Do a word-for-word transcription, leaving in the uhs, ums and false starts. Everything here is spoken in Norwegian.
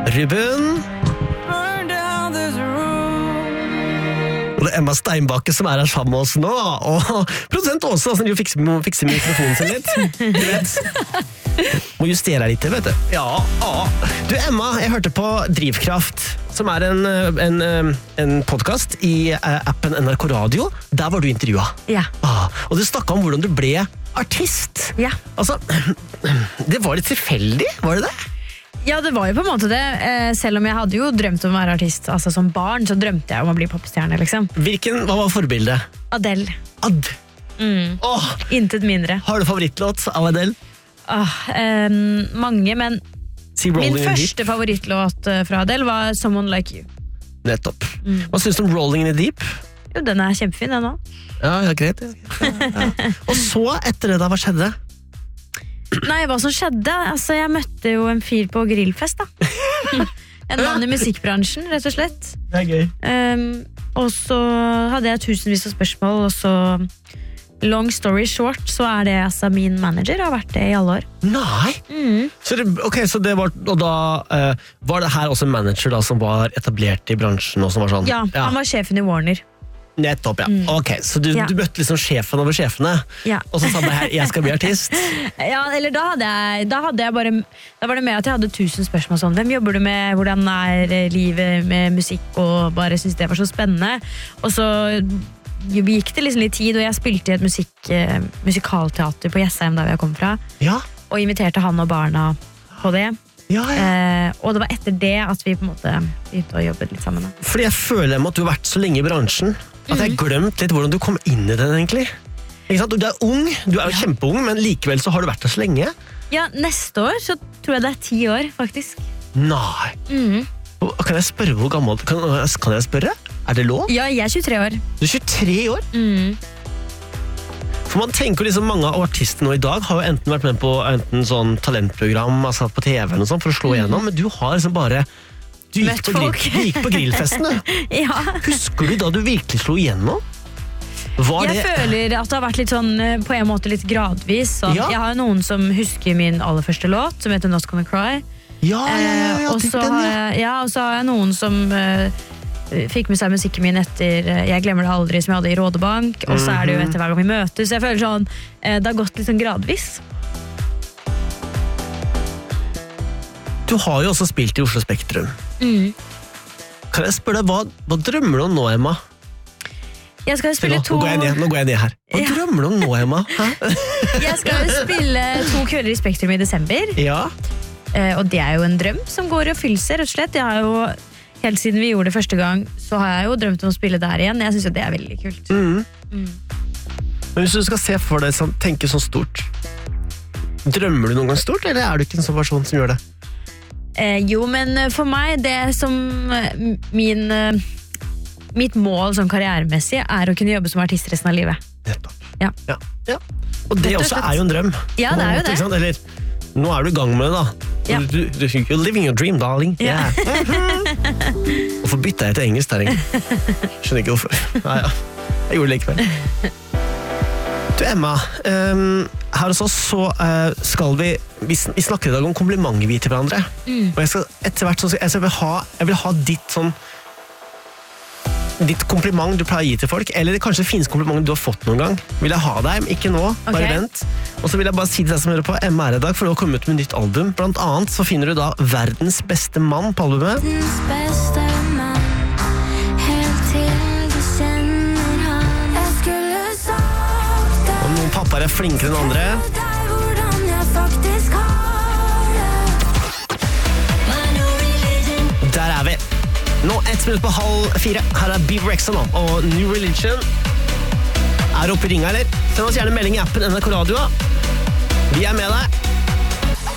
Ruben. Og det er Emma Steinbakke som er her sammen med oss nå. Og produsent Åse, som jo fikser, må fikse mikrofonen sin litt. Du vet. Må justere deg litt, vet du. Ja, ja. Du, Emma, jeg hørte på Drivkraft, som er en, en, en podcast i appen N R K Radio. Der var du intervjuet. Ja. Ah, og du snakket om hvordan du ble artist. Ja. Altså, det var litt tilfeldig, var det det? Ja, det var jo på en måte det. Eh, selv om jeg hadde jo drømt om å være artist. Altså som barn så drømte jeg om å bli popstjerne, liksom. Hvilken, hva var forbildet? Adele. Ad. Mm. Åh, Intet mindre. har du favorittlåt av Adele? Åh, eh, mange, men Si Rolling min in the første Deep. favorittlåt fra Adele var Someone Like You. Nettopp. Hva synes du om Rolling in the Deep? Jo, den er kjempefin, den også. Ja, ja, greit. Ja. Ja, ja. Og så, etter det da, hva skjedde? Nei, hva som skjedde? Altså, jeg møtte jo en fyr på grillfest, da. En mann i musikkbransjen, rett og slett. Det er gøy. Um, og så hadde jeg tusenvis av spørsmål, og så long story short, så er det altså min manager, har vært det i alle år. Nei! Mm. Så det, ok, så det var, og da eh, var det her også en manager da, som var etablert i bransjen, og som var sånn? Ja, han var sjefen i Warner. Nettopp, ja. Ok, så du, Ja. du møtte liksom sjefen over sjefene, Ja. og så sa du her, jeg skal bli artist. Ja, eller da hadde jeg, da hadde jeg bare, da var det mer at jeg hadde tusen spørsmål sånn, hvem jobber du med, hvordan er livet med musikk, og bare synes det var så spennende. Og så gikk det liksom litt tid, og jeg spilte i et musikk, eh, musikalteater på Jessheim, der jeg kom fra, Ja, og inviterte han og barna på det. ja, ja. Eh, og det var etter det at vi på en måte begynte å jobbe litt sammen. Da. Fordi jeg føler at du har vært så lenge i bransjen, at jeg har glemt litt hvordan du kom inn i den egentlig. Ikke sant? Du er ung, du er jo kjempeung, men likevel så har du vært der så lenge. Ja, neste år så tror jeg det er ti år, faktisk. Nei. Mm. Og Kan jeg spørre hvor gammel, kan, kan jeg spørre? Er det lov? Ja, jeg er tjuetre år. Du er tjuetre år. Mm. For man tenker liksom mange av artistene nå i dag har jo enten vært med på enten sånn talentprogram, altså på T V og sånn, for å slå igjennom, men du har liksom bare du gikk, Møtt på, grill, folk. du gikk på grillfesten, du. Ja. Husker du da du virkelig slo igjennom? Var Jeg det... føler at det har vært litt sånn, eh, på en måte litt gradvis. Sånn. Ja. Jeg har jo noen som husker min aller første låt, som heter Not Gonna Cry. Ja, ja, ja, ja, Eh, og den, så har ja. jeg, ja, og så har jeg noen som eh, fikk med seg musikken min etter eh, Jeg glemmer det aldri, som jeg hadde i Rådebank. Og så er det jo etter hver gang vi møtes. Jeg føler sånn, eh, det har gått litt sånn gradvis. Du har jo også spilt i Oslo Spektrum. Mm. Kan jeg spørre deg, hva, hva drømmer du om nå, Emma? Jeg skal jo spille Nå, to nå, går jeg ned, nå går jeg ned her. Hva Ja. drømmer du om nå, Emma? Hæ? Jeg skal jo spille to kvelder i Spektrum i desember. Ja. Eh, og det er jo en drøm som går i oppfyllelse, rett og slett. Jeg har jo, helt siden vi gjorde det første gang, så har jeg jo drømt om å spille der igjen. Jeg synes jo det er veldig kult. Mm. Mm. Men hvis du skal se for deg sånn, tenke sånn stort, drømmer du noen gang stort, eller er du ikke en sånn person som gjør det? Eh, jo, men for meg, det som eh, min, eh, mitt mål sånn karrieremessig er å kunne jobbe som artist resten av livet. Nettopp. Ja. Ja. Ja. Og det Rett og også slett. er jo en drøm. Ja, det er jo Ikke det. sant? Eller, nå er du i gang med det da. Ja. Du, du, you're living your dream, darling. Ja. Yeah. Hvorfor bytta jeg til engelsk der, egentlig? Skjønner ikke hvorfor. Ja, ja. Jeg gjorde det likevel. Du, Emma, um, her hos oss så uh, skal vi, vi, vi snakker i dag om komplimenter vi til hverandre. Mm. Og jeg skal etter hvert, så, jeg, skal, jeg, vil ha, jeg vil ha ditt sånn, ditt kompliment du pleier å gi til folk, eller det kanskje finnes komplimenter du har fått noen gang. Vil jeg ha deg, ikke nå, bare Ok. vent. Og så vil jeg bare si til deg som hører på, Emma er i dag, for du har kommet ut med nytt album. Blant annet så finner du da Verdens beste mann på albumet. Verdens beste mann, helt til du kjenner han. Jeg skulle sagt det Og noen pappaer er flinkere enn andre. til deg, hvordan jeg faktisk har det. My new religion. Der er vi. Nå ett minutt på halv fire. Her er Bebe Rexha nå, og New Religion. Er du oppe i ringa, eller? Send oss gjerne melding i appen N R K Radio. Vi er med deg.